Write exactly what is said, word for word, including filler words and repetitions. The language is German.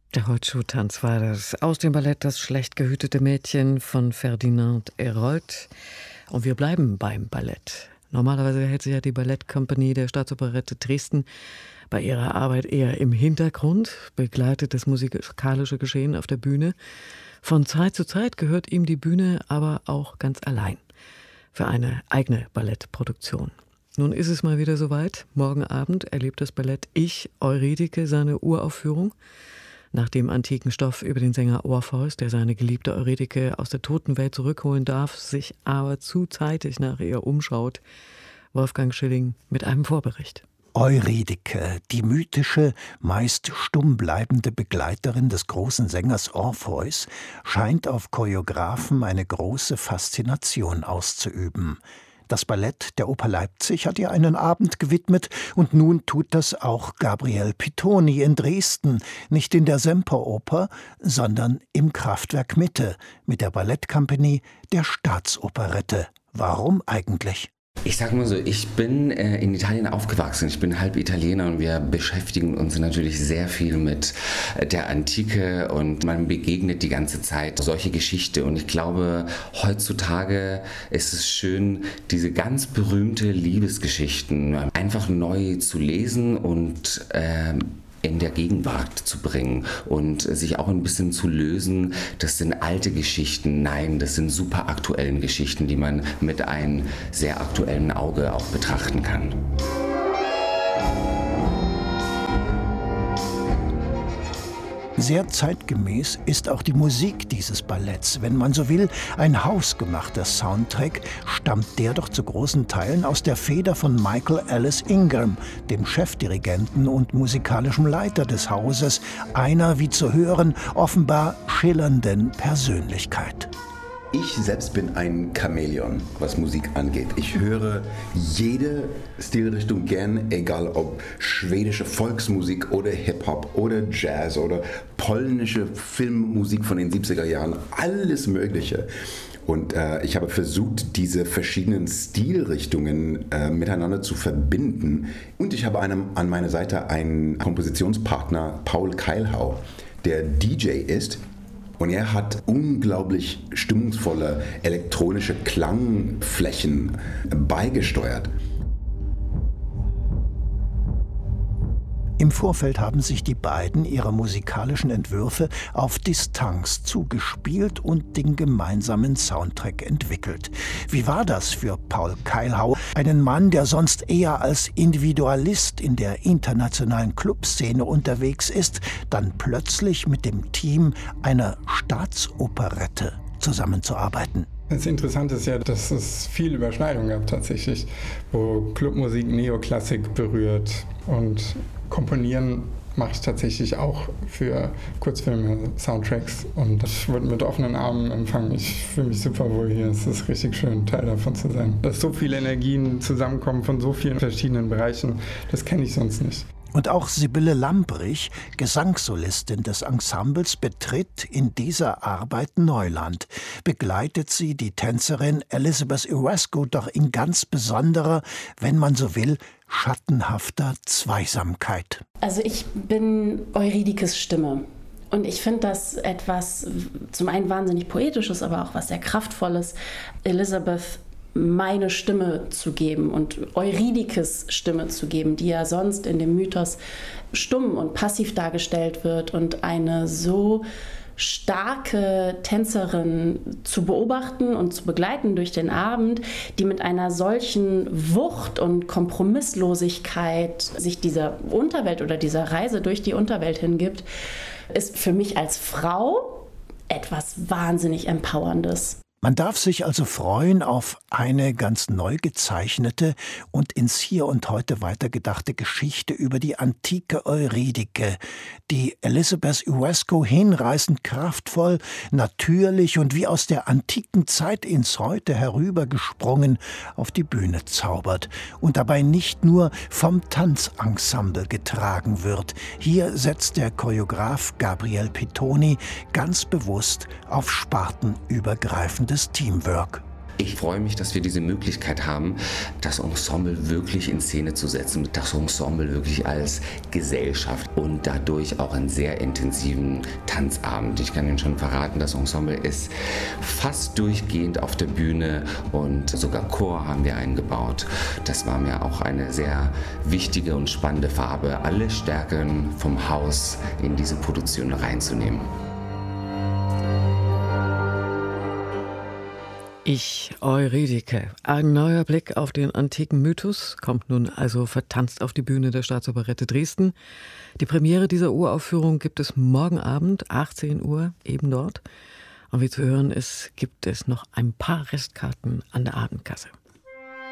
Der Rollschuhtanz war das aus dem Ballett Das schlecht gehütete Mädchen von Ferdinand Hérold. Und wir bleiben beim Ballett. Normalerweise hält sich ja die Ballettkompanie der Staatsoperette Dresden bei ihrer Arbeit eher im Hintergrund, begleitet das musikalische Geschehen auf der Bühne. Von Zeit zu Zeit gehört ihm die Bühne aber auch ganz allein für eine eigene Ballettproduktion. Nun ist es mal wieder soweit. Morgen Abend erlebt das Ballett Ich, Eurydike seine Uraufführung. Nach dem antiken Stoff über den Sänger Orpheus, der seine geliebte Eurydike aus der Totenwelt zurückholen darf, sich aber zu zeitig nach ihr umschaut. Wolfgang Schilling mit einem Vorbericht. Eurydike, die mythische, meist stumm bleibende Begleiterin des großen Sängers Orpheus, scheint auf Choreografen eine große Faszination auszuüben. Das Ballett der Oper Leipzig hat ihr einen Abend gewidmet und nun tut das auch Gabriel Pittoni in Dresden, nicht in der Semperoper, sondern im Kraftwerk Mitte mit der Ballettkompanie der Staatsoperette. Warum eigentlich? Ich sag mal so, ich bin äh, in Italien aufgewachsen, ich bin halb Italiener und wir beschäftigen uns natürlich sehr viel mit der Antike und man begegnet die ganze Zeit solche Geschichte und ich glaube, heutzutage ist es schön, diese ganz berühmte Liebesgeschichten einfach neu zu lesen und äh, in der Gegenwart zu bringen und sich auch ein bisschen zu lösen. Das sind alte Geschichten, nein, das sind super aktuellen Geschichten, die man mit einem sehr aktuellen Auge auch betrachten kann. Sehr zeitgemäß ist auch die Musik dieses Balletts. Wenn man so will, ein hausgemachter Soundtrack, stammt der doch zu großen Teilen aus der Feder von Michael Alice Ingram, dem Chefdirigenten und musikalischen Leiter des Hauses, einer, wie zu hören, offenbar schillernden Persönlichkeit. Ich selbst bin ein Chamäleon, was Musik angeht. Ich höre jede Stilrichtung gern, egal ob schwedische Volksmusik oder Hip-Hop oder Jazz oder polnische Filmmusik von den siebziger Jahren, alles Mögliche. Und äh, ich habe versucht, diese verschiedenen Stilrichtungen äh, miteinander zu verbinden. Und ich habe einem, an meiner Seite einen Kompositionspartner, Paul Keilhau, der D J ist. Und er hat unglaublich stimmungsvolle elektronische Klangflächen beigesteuert. Im Vorfeld haben sich die beiden ihre musikalischen Entwürfe auf Distanz zugespielt und den gemeinsamen Soundtrack entwickelt. Wie war das für Paul Keilhau, einen Mann, der sonst eher als Individualist in der internationalen Clubszene unterwegs ist, dann plötzlich mit dem Team einer Staatsoperette zusammenzuarbeiten? Das Interessante ist ja, dass es viel Überschneidung gab tatsächlich, wo Clubmusik Neoklassik berührt und Komponieren mache ich tatsächlich auch für Kurzfilme, Soundtracks und ich wurde mit offenen Armen empfangen. Ich fühle mich super wohl hier. Es ist richtig schön, Teil davon zu sein. Dass so viele Energien zusammenkommen von so vielen verschiedenen Bereichen, das kenne ich sonst nicht. Und auch Sibylle Lambrich, Gesangssolistin des Ensembles, betritt in dieser Arbeit Neuland. Begleitet sie die Tänzerin Elizabeth Iwasco doch in ganz besonderer, wenn man so will, schattenhafter Zweisamkeit. Also ich bin Eurydikes Stimme. Und ich finde das etwas, zum einen wahnsinnig Poetisches, aber auch was sehr Kraftvolles, Elizabeth meine Stimme zu geben und Eurydikes Stimme zu geben, die ja sonst in dem Mythos stumm und passiv dargestellt wird und eine so starke Tänzerin zu beobachten und zu begleiten durch den Abend, die mit einer solchen Wucht und Kompromisslosigkeit sich dieser Unterwelt oder dieser Reise durch die Unterwelt hingibt, ist für mich als Frau etwas wahnsinnig Empowerndes. Man darf sich also freuen auf eine ganz neu gezeichnete und ins Hier und Heute weitergedachte Geschichte über die antike Eurydike, die Elizabeth Iwasco hinreißend kraftvoll, natürlich und wie aus der antiken Zeit ins Heute herübergesprungen auf die Bühne zaubert und dabei nicht nur vom Tanzensemble getragen wird. Hier setzt der Choreograf Gabriel Pittoni ganz bewusst auf spartenübergreifendes Teamwork. Ich freue mich, dass wir diese Möglichkeit haben, das Ensemble wirklich in Szene zu setzen. Das Ensemble wirklich als Gesellschaft und dadurch auch einen sehr intensiven Tanzabend. Ich kann Ihnen schon verraten, das Ensemble ist fast durchgehend auf der Bühne und sogar Chor haben wir eingebaut. Das war mir auch eine sehr wichtige und spannende Farbe, alle Stärken vom Haus in diese Produktion reinzunehmen. Ich, Eurydike. Ein neuer Blick auf den antiken Mythos kommt nun also vertanzt auf die Bühne der Staatsoperette Dresden. Die Premiere dieser Uraufführung gibt es morgen Abend, achtzehn Uhr, eben dort. Und wie zu hören ist, gibt es noch ein paar Restkarten an der Abendkasse.